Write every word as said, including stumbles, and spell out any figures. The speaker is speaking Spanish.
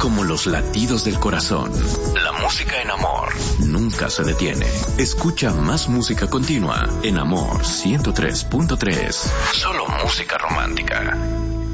como los latidos del corazón. La música en Amor nunca se detiene. Escucha más música continua en Amor ciento tres punto tres. Solo música romántica.